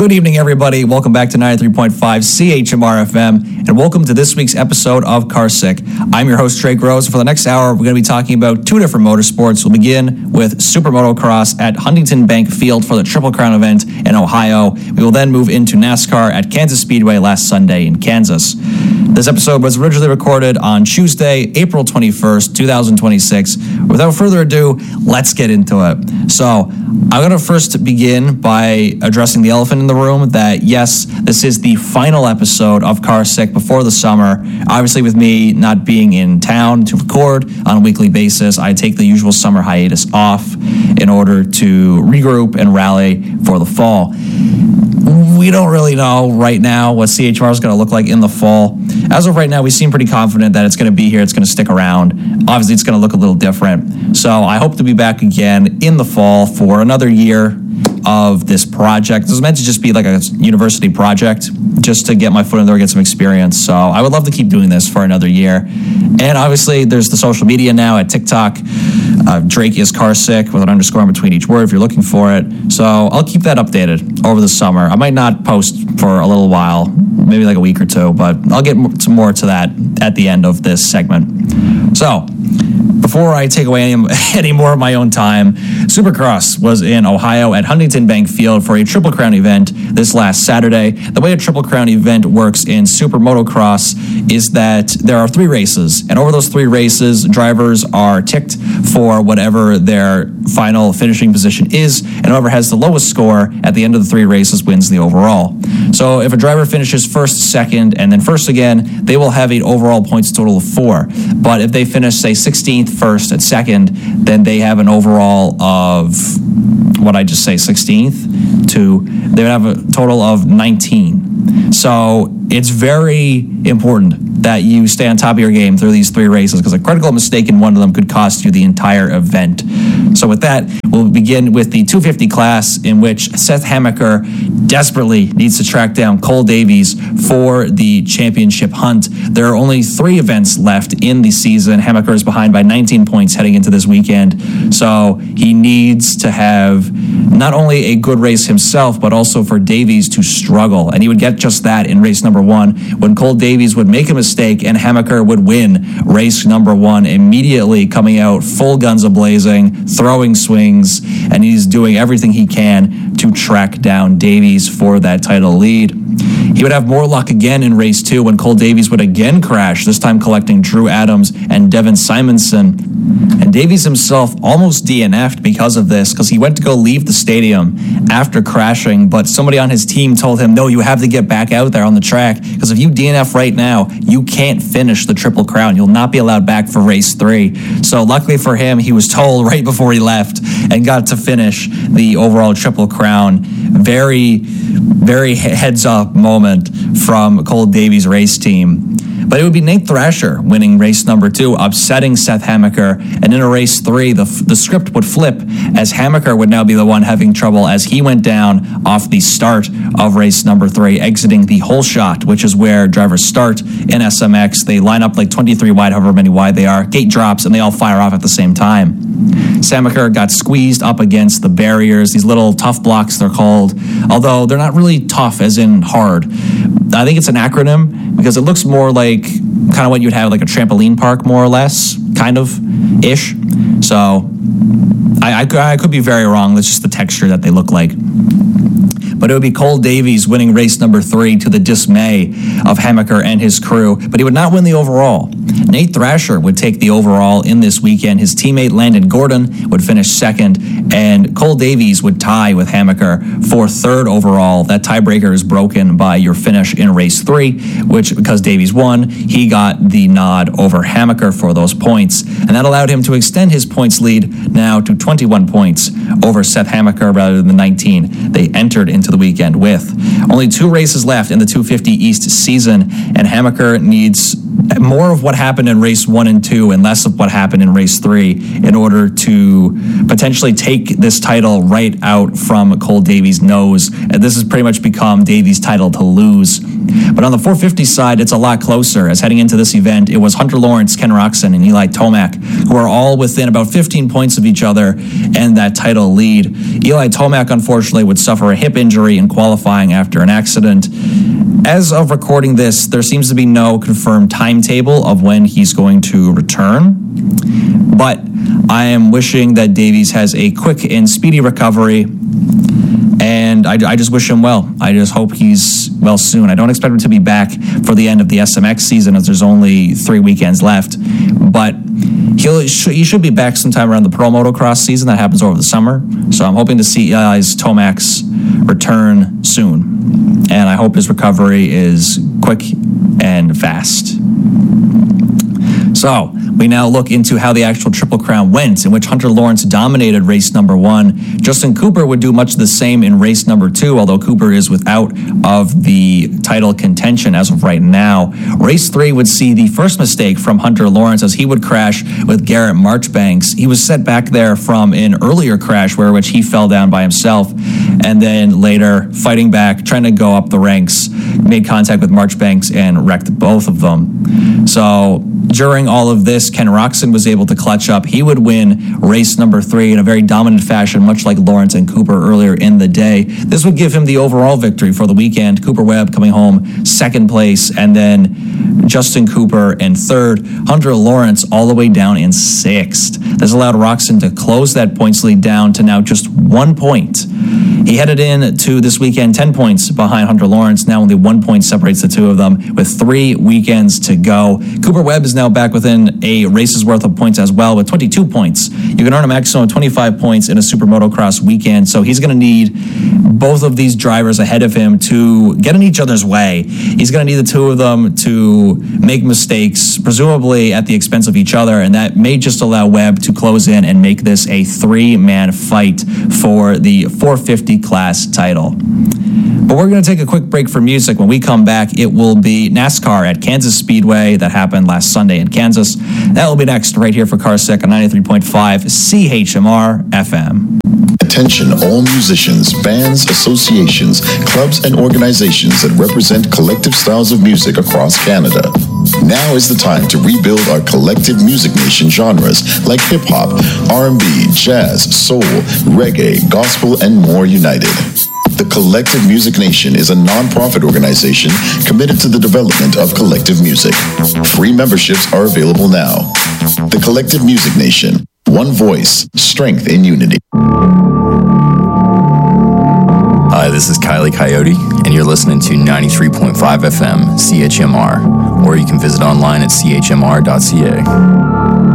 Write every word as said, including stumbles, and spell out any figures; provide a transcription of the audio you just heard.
Good evening, everybody. Welcome back to ninety-three point five C H M R F M, and welcome to this week's episode of Car Sick. I'm your host, Drake Rose. For the next hour, we're going to be talking about two different motorsports. We'll begin with Super Motocross at Huntington Bank Field for the Triple Crown event in Ohio. We will then move into NASCAR at Kansas Speedway last Sunday in Kansas. This episode was originally recorded on Tuesday, April twenty-first, twenty twenty-six. Without further ado, let's get into it. So, I'm going to first begin by addressing the elephant in the room that, yes, this is the final episode of Car Sick before the summer. Obviously, with me not being in town to record on a weekly basis, I take the usual summer hiatus off in order to regroup and rally for the fall. We don't really know right now what C H M R is going to look like in the fall. As of right now, we seem pretty confident that it's going to be here, it's going to stick around. Obviously, it's going to look a little different. So I hope to be back again in the fall for another year of this project. This was meant to just be like a university project, just to get my foot in there, get some experience. So I would love to keep doing this for another year. And obviously, there's the social media now at TikTok. Uh, Drake is Car Sick with an underscore in between each word if you're looking for it. So I'll keep that updated over the summer. I might not post for a little while, maybe like a week or two, but I'll get some more to that at the end of this segment. So, before I take away any, any more of my own time, Supercross was in Ohio at Huntington Bank Field for a Triple Crown event this last Saturday. The way a Triple Crown event works in Super Motocross is that there are three races, and over those three races, drivers are ticked for whatever their final finishing position is, and whoever has the lowest score at the end of the three races wins the overall. So if a driver finishes first, second, and then first again, they will have an overall points total of four. But if they finish, say, sixteenth, first, and second, then they have an overall of, what I just say, sixteenth, to, they would have a total of nineteen. So it's very important that you stay on top of your game through these three races, because a critical mistake in one of them could cost you the entire event. So with that, we'll begin with the two fifty class, in which Seth Hammaker desperately needs to track down Cole Davies for the championship hunt. There are only three events left in the season. Hammaker is behind by nineteen points heading into this weekend. So he needs to have not only a good race himself, but also for Davies to struggle. And he would get just that in race number one, when Cole Davies would make a mistake and Hammaker would win race number one, immediately coming out full guns a-blazing, throwing swings, and he's doing everything he can to track down Davies for that title lead. He would have more luck again in race two, when Cole Davies would again crash, this time collecting Drew Adams and Devin Simonson. And Davies himself almost D N F'd because of this, because he went to go leave the stadium after crashing, but somebody on his team told him, no, you have to get back out there on the track, because if you D N F right now, you can't finish the Triple Crown. You'll not be allowed back for race three. So luckily for him, he was told right before he left and got to finish the overall Triple Crown. Very, very heads up moment from Cole Davies' race team. But it would be Nate Thrasher winning race number two, upsetting Seth Hammaker. And in a race three, the, the script would flip, as Hammaker would now be the one having trouble, as he went down off the start of race number three, exiting the hole shot, which is where drivers start in S M X. They line up like twenty-three wide, however many wide they are. Gate drops, and they all fire off at the same time. Hammaker got squeezed up against the barriers, these little tough blocks they're called, although they're not really tough as in hard. I think it's an acronym because it looks more like kind of what you'd have like a trampoline park, more or less, kind of ish. So I, I, I could be very wrong. That's just the texture that they look like. But it would be Cole Davies winning race number three to the dismay of Hammaker and his crew, but he would not win the overall. Nate Thrasher would take the overall in this weekend. His teammate Landon Gordon would finish second, and Cole Davies would tie with Hammaker for third overall. That tiebreaker is broken by your finish in race three, which, because Davies won, he got the nod over Hammaker for those points, and that allowed him to extend his points lead now to twenty-one points over Seth Hammaker rather than the nineteen they entered into the weekend with. Only two races left in the two fifty East season, and Hammaker needs more of what happened happened in race one and two and less of what happened in race three in order to potentially take this title right out from Cole Davies' nose. And this has pretty much become Davies' title to lose. But on the four fifty side, it's a lot closer, as heading into this event, it was Hunter Lawrence, Ken Roczen, and Eli Tomac, who are all within about fifteen points of each other and that title lead. Eli Tomac, unfortunately, would suffer a hip injury in qualifying after an accident. As of recording this, there seems to be no confirmed timetable of when he's going to return. But I am wishing that Davies has a quick and speedy recovery, and I, I just wish him well. I just hope he's well soon. I don't expect him to be back for the end of the S M X season, as there's only three weekends left. But he'll he should be back sometime around the Pro Motocross season that happens over the summer. So I'm hoping to see Eli's Tomac's return soon, and I hope his recovery is quick and fast. So we now look into how the actual Triple Crown went, in which Hunter Lawrence dominated race number one. Justin Cooper would do much the same in race number two, although Cooper is without of the title contention as of right now. Race three would see the first mistake from Hunter Lawrence, as he would crash with Garrett Marchbanks. He was set back there from an earlier crash where which he fell down by himself, and then later fighting back, trying to go up the ranks, made contact with Marchbanks and wrecked both of them. So during all of this, Ken Roczen was able to clutch up. He would win race number three in a very dominant fashion, much like Lawrence and Cooper earlier in the day. This would give him the overall victory for the weekend. Cooper Webb coming home second place, and then Justin Cooper in third. Hunter Lawrence all the way down in sixth. This allowed Roczen to close that points lead down to now just one point. He headed in to this weekend ten points behind Hunter Lawrence. Now only one point separates the two of them with three weekends to go. Cooper Webb is now back within a race's worth of points as well with twenty-two points. You can earn a maximum of twenty-five points in a Super Motocross weekend, so he's going to need both of these drivers ahead of him to get in each other's way. He's going to need the two of them to make mistakes, presumably at the expense of each other, and that may just allow Webb to close in and make this a three-man fight for the four fifty class title. But we're going to take a quick break for music. When we come back, it will be NASCAR at Kansas Speedway that happened last Sunday in Kansas. That will be next right here for CarSick on ninety-three point five C H M R F M. Attention all musicians, bands, associations, clubs, and organizations that represent collective styles of music across Canada. Now is the time to rebuild our collective music nation genres like hip-hop, R and B, jazz, soul, reggae, gospel, and more united. The Collective Music Nation is a non-profit organization committed to the development of collective music. Free memberships are available now. The Collective Music Nation. One voice, strength in unity. Hi, this is Kylie Coyote, and you're listening to ninety-three point five F M C H M R, or you can visit online at c h m r dot c a.